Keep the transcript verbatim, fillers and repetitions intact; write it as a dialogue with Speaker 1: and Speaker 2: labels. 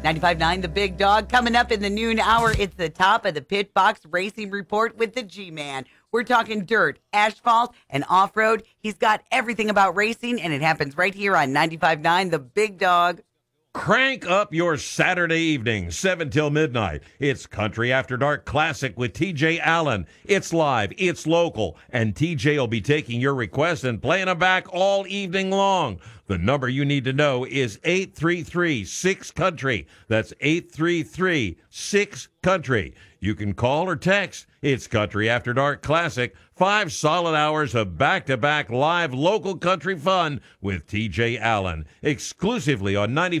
Speaker 1: ninety-five point nine The Big Dog. Coming up in the noon hour, it's the top of the Pit Box Racing Report with the G-Man. We're talking dirt, asphalt, and off-road. He's got everything about racing, and it happens right here on ninety-five point nine The Big Dog.
Speaker 2: Crank up your Saturday evening, seven till midnight. It's Country After Dark Classic with T J Allen. It's live, it's local, and T J will be taking your requests and playing them back all evening long. The number you need to know is eight three three, six country. That's eight three three, six country. You can call or text. It's Country After Dark Classic. Five solid hours of back-to-back live local country fun with T J Allen. Exclusively on ninety.